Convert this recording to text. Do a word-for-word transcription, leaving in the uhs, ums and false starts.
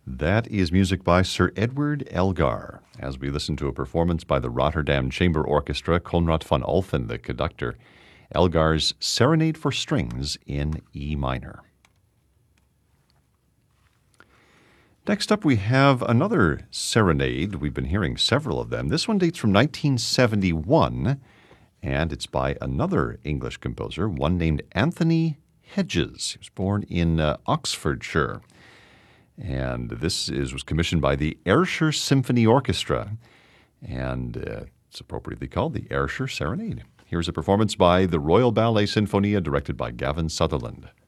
That is music by Sir Edward Elgar, as we listen to a performance by the Rotterdam Chamber Orchestra, Konrad van Olffen, the conductor, Elgar's Serenade for Strings in E minor. Next up, we have another serenade. We've been hearing several of them. This one dates from nineteen seventy-one, and it's by another English composer, one named Anthony Hedges. He was born in uh, Oxfordshire. And this is was commissioned by the Ayrshire Symphony Orchestra, and uh, it's appropriately called the Ayrshire Serenade. Here's a performance by the Royal Ballet Sinfonia, directed by Gavin Sutherland.